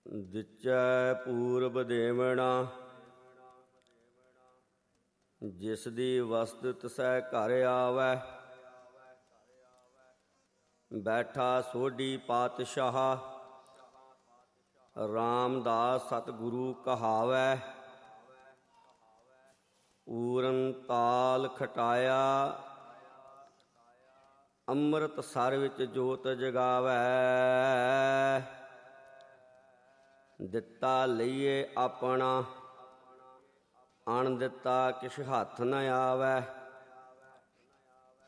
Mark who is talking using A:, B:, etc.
A: ਦਿਚੈ ਪੂਰਬ ਦੇਵਣਾ, ਜਿਸ ਦੀ ਵਸਤ ਤਿਸੈ ਘਰ ਆਵੈ। ਬੈਠਾ ਸੋਢੀ ਪਾਤਸ਼ਾਹ, ਰਾਮਦਾਸ ਸਤਿਗੁਰੂ ਕਹਾਵੈ। ਪੂਰਨ ਤਾਲ ਖਟਾਇਆ, ਅੰਮ੍ਰਿਤ ਸਰ ਵਿੱਚ ਜੋਤ ਜਗਾਵੈ। ਦਿੱਤਾ ਲਈਏ ਆਪਣਾ, ਅਣ ਦਿੱਤਾ ਕਿਛ ਹੱਥ ਨ ਆਵੈ।